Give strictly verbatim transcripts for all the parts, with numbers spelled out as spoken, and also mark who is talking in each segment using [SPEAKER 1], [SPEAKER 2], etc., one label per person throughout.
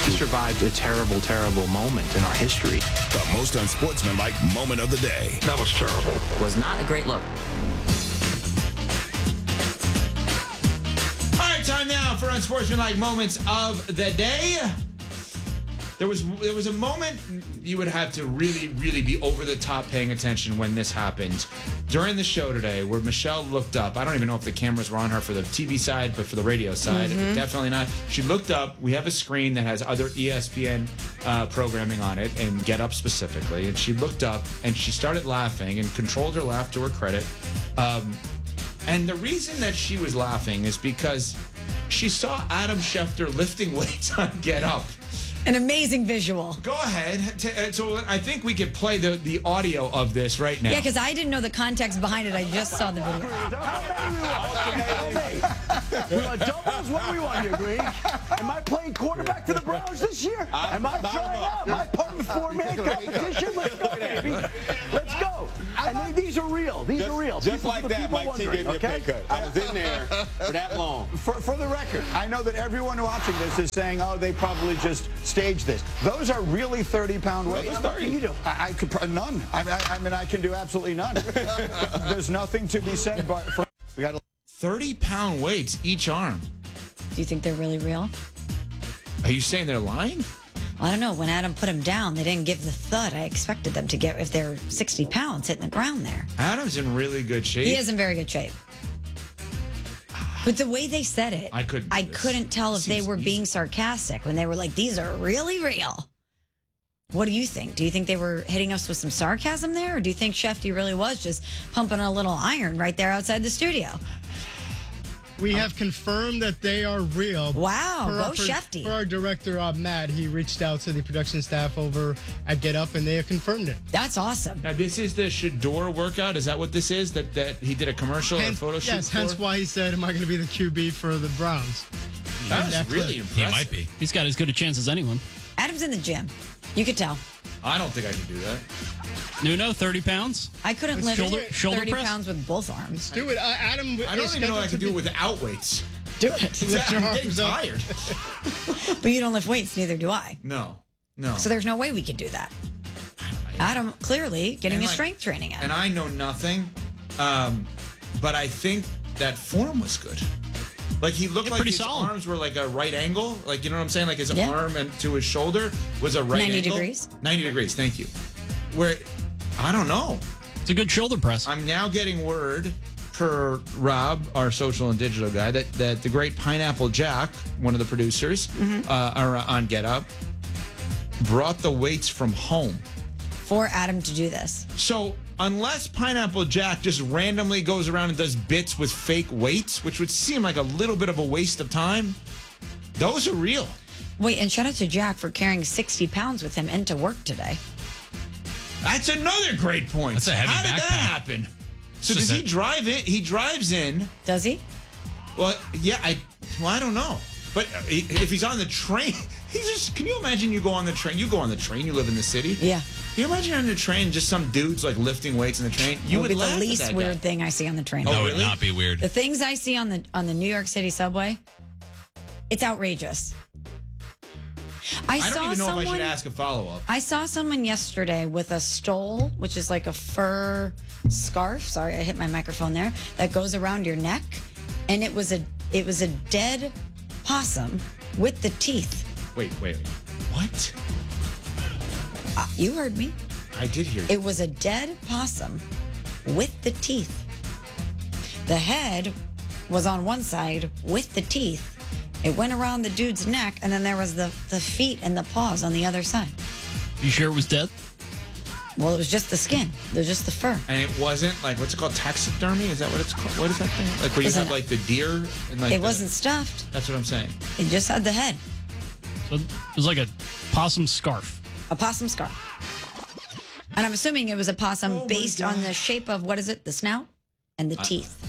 [SPEAKER 1] survived a terrible, terrible moment in our history.
[SPEAKER 2] The most unsportsmanlike moment of the day.
[SPEAKER 1] That was terrible.
[SPEAKER 3] Was not a great look.
[SPEAKER 4] All right, time now for unsportsmanlike moments of the day. There was there was a moment you would have to really, really be over the top paying attention when this happened during the show today, where Michelle looked up. I don't even know if the cameras were on her for the T V side, but for the radio side, mm-hmm. definitely not. She looked up. We have a screen that has other E S P N uh, programming on it, and Get Up specifically. And she looked up and she started laughing and controlled her laugh to her credit. Um, and the reason that she was laughing is because she saw Adam Schefter lifting weights on Get Up.
[SPEAKER 5] An amazing visual.
[SPEAKER 4] Go ahead. So I think we could play the, the audio of this right now.
[SPEAKER 5] Yeah, because I didn't know the context behind it. I just saw the video.
[SPEAKER 6] We want doubles. What do we want here, Green? Am I playing quarterback for the Browns this year? Am I trying out? Am I part of the four-man competition? Let's go, baby. Let's go. And they, these are real. These
[SPEAKER 7] just,
[SPEAKER 6] are real.
[SPEAKER 7] Just
[SPEAKER 6] People,
[SPEAKER 7] like that, Mike T gave me a pay cut. I was in there for that long.
[SPEAKER 6] For, for the record, I know that everyone watching this is saying, oh, they probably just staged this. Those are really thirty-pound weights. What can you do? I, I could none. I, I, I mean, I can do absolutely none. There's nothing to be said, but for, we got
[SPEAKER 4] thirty-pound weights each arm.
[SPEAKER 5] Do you think they're really real?
[SPEAKER 4] Are you saying they're lying?
[SPEAKER 5] I don't know. When Adam put them down, they didn't give the thud I expected them to get if they're sixty pounds hitting the ground there.
[SPEAKER 4] Adam's in really good shape.
[SPEAKER 5] He is in very good shape. But the way they said it,
[SPEAKER 4] I couldn't,
[SPEAKER 5] I couldn't tell if they were easy. being sarcastic when they were like, these are really real. What do you think? Do you think they were hitting us with some sarcasm there? Or do you think Shefty really was just pumping a little iron right there outside the studio?
[SPEAKER 8] We have confirmed that they are real.
[SPEAKER 5] Wow,
[SPEAKER 8] for,
[SPEAKER 5] go
[SPEAKER 8] for,
[SPEAKER 5] Shefty.
[SPEAKER 8] For our director, uh, Matt, he reached out to the production staff over at Get Up, and they have confirmed it.
[SPEAKER 5] That's awesome.
[SPEAKER 4] Now, this is the Shador workout? Is that what this is? That that he did a commercial
[SPEAKER 8] hence,
[SPEAKER 4] or photo shoot
[SPEAKER 8] Yes,
[SPEAKER 4] for?
[SPEAKER 8] hence why he said, am I going to be the Q B for the Browns?
[SPEAKER 4] That's really impressive.
[SPEAKER 9] He might be. He's got as good a chance as anyone.
[SPEAKER 5] Adam's in the gym. You could tell.
[SPEAKER 4] I don't think I can do that.
[SPEAKER 9] Nuno, thirty pounds?
[SPEAKER 5] I couldn't lift
[SPEAKER 9] shoulder, shoulder
[SPEAKER 5] thirty
[SPEAKER 9] press?
[SPEAKER 5] pounds with both arms.
[SPEAKER 8] Let's do it. Uh, Adam,
[SPEAKER 4] I don't even know I can do it without weights.
[SPEAKER 5] Do it.
[SPEAKER 4] Exactly. I'm getting tired.
[SPEAKER 5] But you don't lift weights, neither do I.
[SPEAKER 4] No, no.
[SPEAKER 5] So there's no way we could do that. Adam, clearly getting
[SPEAKER 4] And
[SPEAKER 5] his
[SPEAKER 4] like-
[SPEAKER 5] strength training out.
[SPEAKER 4] And I know nothing, um, but I think that form was good. Like he looked
[SPEAKER 9] Yeah,
[SPEAKER 4] like
[SPEAKER 9] pretty
[SPEAKER 4] his
[SPEAKER 9] solid.
[SPEAKER 4] arms were like a right angle. Like, you know what I'm saying? Like his
[SPEAKER 5] Yeah.
[SPEAKER 4] arm and to his shoulder was a right
[SPEAKER 5] ninety
[SPEAKER 4] angle.
[SPEAKER 5] degrees.
[SPEAKER 4] ninety degrees, thank you. Where, I don't know.
[SPEAKER 9] It's a good shoulder press.
[SPEAKER 4] I'm now getting word per Rob, our social and digital guy, that, that the great Pineapple Jack, one of the producers,
[SPEAKER 5] Mm-hmm.
[SPEAKER 4] uh, are on Get Up, brought the weights from home.
[SPEAKER 5] For Adam to do this.
[SPEAKER 4] So unless Pineapple Jack just randomly goes around and does bits with fake weights, which would seem like a little bit of a waste of time, those are real.
[SPEAKER 5] Wait, and shout out to Jack for carrying sixty pounds with him into work today.
[SPEAKER 4] That's another great point.
[SPEAKER 9] That's a heavy
[SPEAKER 4] How did that
[SPEAKER 9] backpack.
[SPEAKER 4] happen? So
[SPEAKER 9] It's
[SPEAKER 4] does
[SPEAKER 9] just
[SPEAKER 4] he
[SPEAKER 9] a-
[SPEAKER 4] drive in? He drives in.
[SPEAKER 5] Does he?
[SPEAKER 4] Well, yeah, I. Well, I don't know. But he- if he's on the train, he just. Can you imagine you go on the train? You go on the train. You live in the city.
[SPEAKER 5] Yeah.
[SPEAKER 4] Can you imagine on the train just some dudes like lifting weights in the train? You
[SPEAKER 5] It
[SPEAKER 4] would
[SPEAKER 5] would be
[SPEAKER 4] laugh
[SPEAKER 5] the
[SPEAKER 4] at
[SPEAKER 5] least
[SPEAKER 4] that
[SPEAKER 5] weird
[SPEAKER 4] guy.
[SPEAKER 5] thing I see on the train.
[SPEAKER 4] Oh,
[SPEAKER 9] that would
[SPEAKER 4] really?
[SPEAKER 9] not be weird.
[SPEAKER 5] The things I see on the on the New York City subway, it's outrageous. I,
[SPEAKER 4] I
[SPEAKER 5] saw
[SPEAKER 4] don't even know
[SPEAKER 5] someone,
[SPEAKER 4] if I should ask a follow up.
[SPEAKER 5] I saw someone yesterday with a stole, which is like a fur scarf. Sorry, I hit my microphone there. That goes around your neck, and it was a it was a dead possum with the teeth.
[SPEAKER 4] Wait, wait. What?
[SPEAKER 5] Uh, you heard me.
[SPEAKER 4] I did hear you.
[SPEAKER 5] It was a dead possum with the teeth. The head was on one side with the teeth. It went around the dude's neck, and then there was the, the feet and the paws on the other side.
[SPEAKER 9] You sure it was dead?
[SPEAKER 5] Well, it was just the skin. It was just the fur.
[SPEAKER 4] And it wasn't like, what's it called? Taxidermy? Is that what it's called? What is that thing? Like where you
[SPEAKER 5] Isn't
[SPEAKER 4] have
[SPEAKER 5] it-
[SPEAKER 4] like the deer and like
[SPEAKER 5] It
[SPEAKER 4] the-
[SPEAKER 5] wasn't stuffed.
[SPEAKER 4] That's what I'm saying.
[SPEAKER 5] It just had the head.
[SPEAKER 9] So it was like a possum scarf.
[SPEAKER 5] A possum scarf. And I'm assuming it was a possum
[SPEAKER 4] Oh my
[SPEAKER 5] based on
[SPEAKER 4] God.
[SPEAKER 5] the shape of, what is it, the snout and the
[SPEAKER 4] I-
[SPEAKER 5] teeth.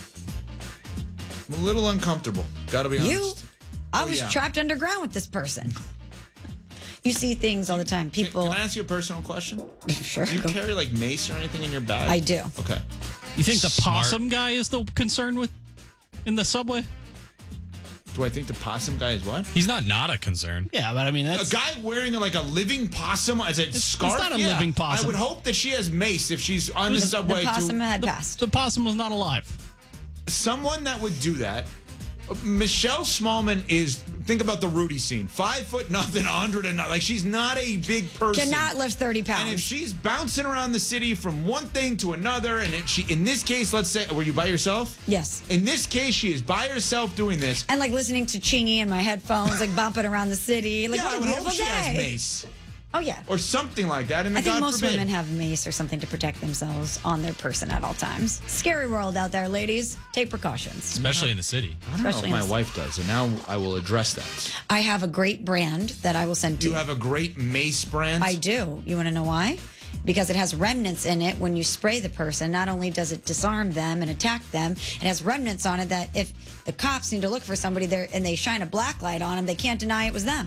[SPEAKER 4] I'm a little uncomfortable. Gotta be
[SPEAKER 5] You,
[SPEAKER 4] honest.
[SPEAKER 5] I
[SPEAKER 4] Oh,
[SPEAKER 5] was
[SPEAKER 4] yeah.
[SPEAKER 5] trapped underground with this person. You see things all the time.
[SPEAKER 4] Can,
[SPEAKER 5] People,
[SPEAKER 4] can I ask you a personal question?
[SPEAKER 5] sure.
[SPEAKER 4] Do you
[SPEAKER 5] go-
[SPEAKER 4] carry like mace or anything in your bag?
[SPEAKER 5] I do.
[SPEAKER 4] Okay.
[SPEAKER 9] You think the
[SPEAKER 7] Smart.
[SPEAKER 9] possum guy is the concern with in the subway?
[SPEAKER 4] Do I think the possum guy is what?
[SPEAKER 3] He's not not a concern.
[SPEAKER 9] Yeah, but I mean, that's
[SPEAKER 4] A guy wearing like a living possum as a scarf?
[SPEAKER 9] it's not a
[SPEAKER 4] Yeah.
[SPEAKER 9] living possum.
[SPEAKER 4] I would hope that she has mace if she's on the,
[SPEAKER 5] The,
[SPEAKER 4] subway.
[SPEAKER 5] the possum
[SPEAKER 4] to,
[SPEAKER 5] had
[SPEAKER 9] the,
[SPEAKER 5] passed.
[SPEAKER 9] the possum was not alive.
[SPEAKER 4] someone that would do that. Michelle Smallman is, think about the Rudy scene. Five foot nothing, a hundred and not. Like, she's not a big person.
[SPEAKER 5] Cannot lift thirty
[SPEAKER 4] And if
[SPEAKER 5] pounds.
[SPEAKER 4] she's bouncing around the city from one thing to another, and it, she, in this case, let's say, were you by yourself?
[SPEAKER 5] Yes.
[SPEAKER 4] In this case, she is by herself doing this.
[SPEAKER 5] And like listening to Chingy in my headphones, like bumping around the city. Like,
[SPEAKER 4] Yeah,
[SPEAKER 5] what
[SPEAKER 4] I
[SPEAKER 5] a
[SPEAKER 4] would
[SPEAKER 5] beautiful
[SPEAKER 4] hope she has
[SPEAKER 5] day.
[SPEAKER 4] mace
[SPEAKER 5] Oh, yeah.
[SPEAKER 4] or something like that. And
[SPEAKER 5] I
[SPEAKER 4] then
[SPEAKER 5] think
[SPEAKER 4] God
[SPEAKER 5] most
[SPEAKER 4] forbid.
[SPEAKER 5] women have mace or something to protect themselves on their person at all times. Scary world out there, ladies. Take precautions.
[SPEAKER 3] Especially in the city.
[SPEAKER 4] I don't know
[SPEAKER 5] especially
[SPEAKER 4] if
[SPEAKER 5] in
[SPEAKER 4] my
[SPEAKER 5] the-
[SPEAKER 4] wife does, and now I will address that.
[SPEAKER 5] I have a great brand that I will send to
[SPEAKER 4] You
[SPEAKER 5] you.
[SPEAKER 4] have a great mace brand.
[SPEAKER 5] I do. You want to know why? Because it has remnants in it when you spray the person. Not only does it disarm them and attack them, it has remnants on it that if the cops need to look for somebody there and they shine a black light on them, they can't deny it was them.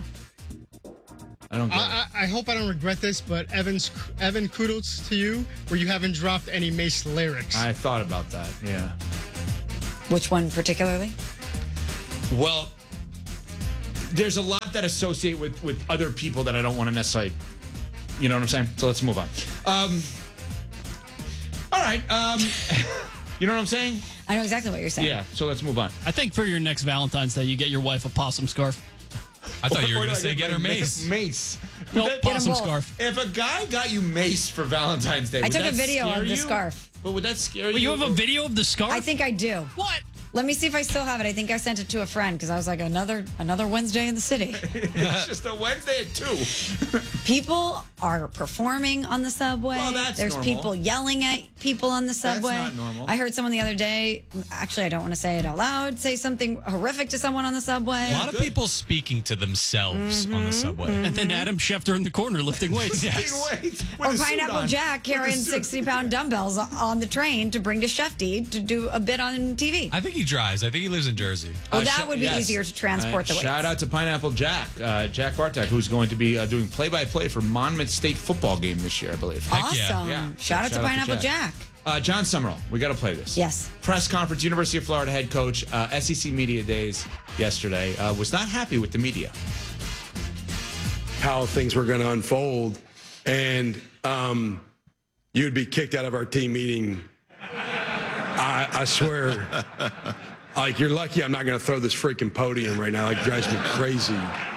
[SPEAKER 4] I don't get it.
[SPEAKER 8] I, I, I hope I don't regret this, but Evans, Evan, kudos to you where you haven't dropped any Mace lyrics.
[SPEAKER 4] I thought about that, yeah.
[SPEAKER 5] Which one particularly?
[SPEAKER 4] Well, there's a lot that associate with, with other people that I don't want to necessarily, you know what I'm saying? So let's move on. Um, all right. Um, you know what I'm saying?
[SPEAKER 5] I know exactly what you're saying.
[SPEAKER 4] Yeah, so let's move on.
[SPEAKER 9] I think for your next Valentine's Day, you get your wife a possum scarf.
[SPEAKER 3] I thought you were
[SPEAKER 4] Or
[SPEAKER 3] going to
[SPEAKER 4] like
[SPEAKER 3] say get her mace.
[SPEAKER 4] Mace.
[SPEAKER 9] No,
[SPEAKER 4] Would that-
[SPEAKER 9] possum
[SPEAKER 5] both.
[SPEAKER 9] scarf.
[SPEAKER 4] If a guy got you mace for Valentine's Day,
[SPEAKER 5] I
[SPEAKER 4] would
[SPEAKER 5] took a
[SPEAKER 4] that
[SPEAKER 5] video
[SPEAKER 4] scare
[SPEAKER 5] of the
[SPEAKER 4] you?
[SPEAKER 5] scarf.
[SPEAKER 4] But would that scare
[SPEAKER 9] Wait,
[SPEAKER 4] you?
[SPEAKER 9] you have a video of the scarf?
[SPEAKER 5] I think I do.
[SPEAKER 9] What?
[SPEAKER 5] Let me see if I still have it. I think I sent it to a friend because I was like, another another Wednesday in the city.
[SPEAKER 4] It's just a Wednesday at two.
[SPEAKER 5] People are performing on the subway.
[SPEAKER 4] Well, that's
[SPEAKER 5] There's
[SPEAKER 4] normal.
[SPEAKER 5] people yelling at people on the subway.
[SPEAKER 4] not normal.
[SPEAKER 5] I heard someone the other day, actually, I don't want to say it out loud, say something horrific to someone on the subway.
[SPEAKER 3] A lot of people speaking to themselves on the subway.
[SPEAKER 9] And then Adam Schefter in the corner lifting weights.
[SPEAKER 3] Yes.
[SPEAKER 4] Wait, with
[SPEAKER 5] Or
[SPEAKER 4] a suit
[SPEAKER 5] Pineapple
[SPEAKER 4] on.
[SPEAKER 5] Jack
[SPEAKER 4] With a
[SPEAKER 5] carrying
[SPEAKER 4] suit.
[SPEAKER 5] sixty pound dumbbells on the train to bring to Shefty to do a bit on T V.
[SPEAKER 3] I think he drives. I think he lives in Jersey.
[SPEAKER 5] Well,
[SPEAKER 4] Uh,
[SPEAKER 5] that
[SPEAKER 4] sh-
[SPEAKER 5] would be
[SPEAKER 4] yes.
[SPEAKER 5] easier to transport
[SPEAKER 4] Uh,
[SPEAKER 5] the weights.
[SPEAKER 4] Shout out to Pineapple Jack, uh, Jack Bartek, who's going to be uh, doing play-by-play for Monmouth State football game this year, I believe.
[SPEAKER 5] Awesome.
[SPEAKER 3] yeah.
[SPEAKER 4] Yeah.
[SPEAKER 5] Shout out to Pineapple Jack.
[SPEAKER 4] Uh, John Summerall, we got to play this.
[SPEAKER 5] Yes.
[SPEAKER 4] Press conference, University of Florida head coach, uh, S E C Media Days yesterday, uh, was not happy with the media.
[SPEAKER 10] How things were going to unfold, and um, you'd be kicked out of our team meeting. I, I swear, like you're lucky I'm not going to throw this freaking podium right now. Like it drives me crazy.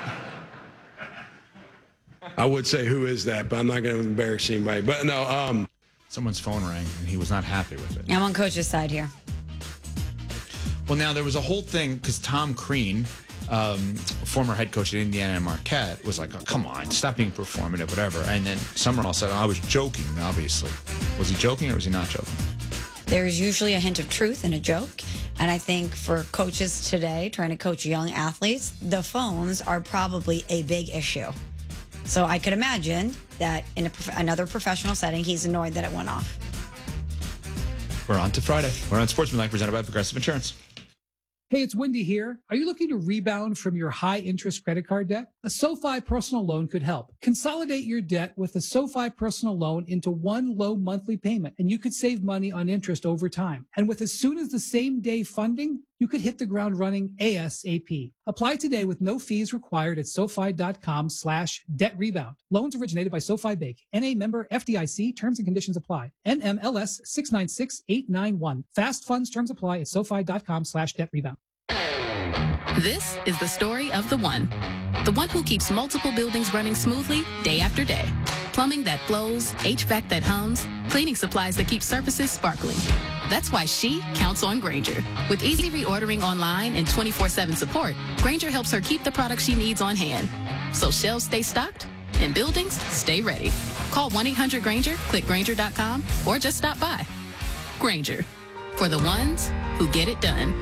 [SPEAKER 10] I would say who is that, but I'm not going to embarrass anybody. But no, um,
[SPEAKER 4] Someone's phone rang, and he was not happy with it.
[SPEAKER 5] I'm on coach's side here.
[SPEAKER 4] Well, now there was a whole thing because Tom Crean, um, former head coach at Indiana and Marquette, was like, oh, come on, stop being performative, whatever. And then Summerall said, oh, I was joking, obviously. Was he joking or was he not joking?
[SPEAKER 5] There's usually a hint of truth in a joke. And I think for coaches today, trying to coach young athletes, the phones are probably a big issue. So I could imagine that in a, prof- another professional setting, he's annoyed that it went off.
[SPEAKER 4] We're on to Friday. We're on Sportsmanlike, presented by Progressive Insurance.
[SPEAKER 11] Hey, it's Wendy here. Are you looking to rebound from your high-interest credit card debt? A SoFi personal loan could help. Consolidate your debt with a SoFi personal loan into one low monthly payment, and you could save money on interest over time. And with as soon as the same day funding, you could hit the ground running ASAP. Apply today with no fees required at SoFi.com slash debt rebound. Loans originated by SoFi Bank. N A member F D I C. Terms and conditions apply. N M L S six nine six eight nine one. Fast funds terms apply at SoFi.com slash debt rebound.
[SPEAKER 12] This is the story of the one. The one who keeps multiple buildings running smoothly day after day. Plumbing that flows, H V A C that hums, cleaning supplies that keep surfaces sparkling. That's why she counts on Grainger. With easy reordering online and twenty-four seven support, Grainger helps her keep the products she needs on hand. So shelves stay stocked and buildings stay ready. Call one eight hundred Grainger, click Grainger dot com, or just stop by. Grainger, for the ones who get it done.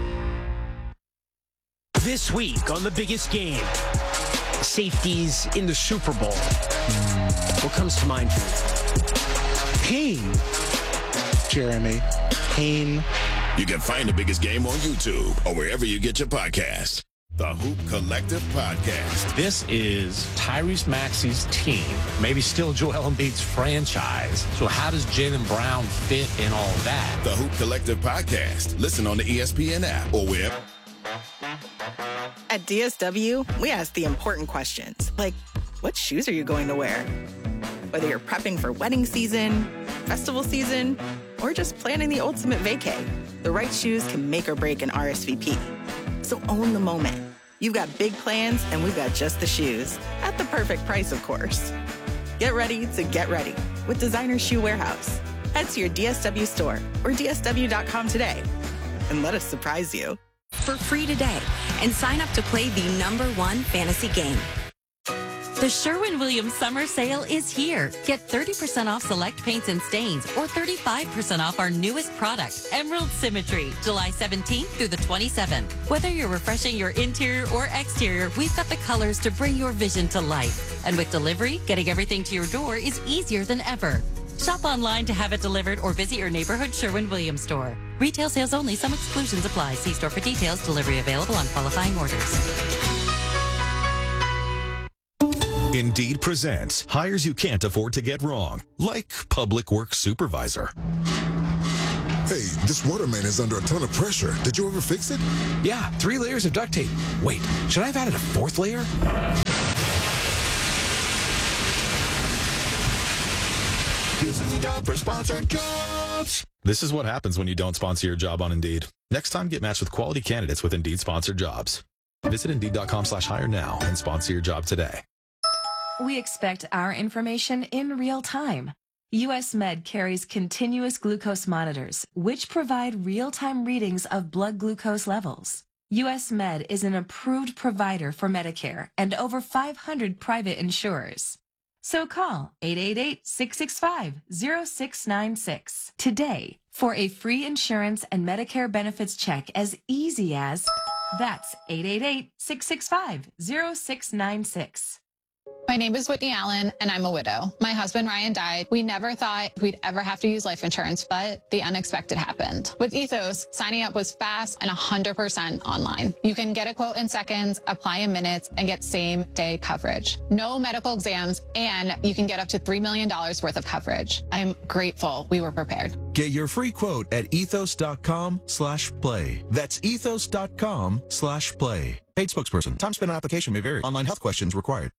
[SPEAKER 13] This week on The Biggest Game, safeties in the Super Bowl. What comes to mind for you?
[SPEAKER 2] Pain. Jeremy. Pain. You can find The Biggest Game on YouTube or wherever you get your podcasts. The Hoop Collective Podcast.
[SPEAKER 14] This is Tyrese Maxey's team, maybe still Joel Embiid's franchise. So how does Jaylen Brown fit in all that?
[SPEAKER 2] The Hoop Collective Podcast. Listen on the E S P N app or wherever.
[SPEAKER 15] At D S W, we ask the important questions, like, what shoes are you going to wear? Whether you're prepping for wedding season, festival season, or just planning the ultimate vacay, the right shoes can make or break an R S V P. So own the moment. You've got big plans, and we've got just the shoes. At the perfect price, of course. Get ready to get ready with Designer Shoe Warehouse. Head to your D S W store or D S W dot com today and let us surprise you.
[SPEAKER 16] For free today and sign up to play the number one fantasy game. The Sherwin-Williams summer sale is here. Get thirty percent off select paints and stains or thirty-five percent off our newest product, Emerald Symmetry, July seventeenth through the twenty-seventh. Whether you're refreshing your interior or exterior, we've got the colors to bring your vision to life. And with delivery, getting everything to your door is easier than ever. Shop online to have it delivered or visit your neighborhood Sherwin-Williams store. Retail sales only. Some exclusions apply. See store for details. Delivery available on qualifying orders.
[SPEAKER 17] Indeed presents hires you can't afford to get wrong, like public works supervisor.
[SPEAKER 18] Hey, this water main is under a ton of pressure. Did you ever fix it?
[SPEAKER 14] Yeah, three layers of duct tape. Wait, should I have added a fourth layer?
[SPEAKER 2] This is time for sponsored jobs.
[SPEAKER 17] This is what happens when you don't sponsor your job on Indeed. Next time, get matched with quality candidates with Indeed sponsored jobs. Visit Indeed.com slash hire now and sponsor your job today.
[SPEAKER 19] We expect our information in real time. U S Med carries continuous glucose monitors, which provide real-time readings of blood glucose levels. U S Med is an approved provider for Medicare and over five hundred private insurers. So call eight eight eight, six six five, zero six nine six today for a free insurance and Medicare benefits check as easy as, that's eight eight eight, six six five, zero six nine six.
[SPEAKER 20] My name is Whitney Allen, and I'm a widow. My husband, Ryan, died. We never thought we'd ever have to use life insurance, but the unexpected happened. With Ethos, signing up was fast and one hundred percent online. You can get a quote in seconds, apply in minutes, and get same-day coverage. No medical exams, and you can get up to three million dollars worth of coverage. I'm grateful we were prepared.
[SPEAKER 21] Get your free quote at ethos.com slash play. That's ethos.com slash play. Paid spokesperson. Time spent on application may vary. Online health questions required.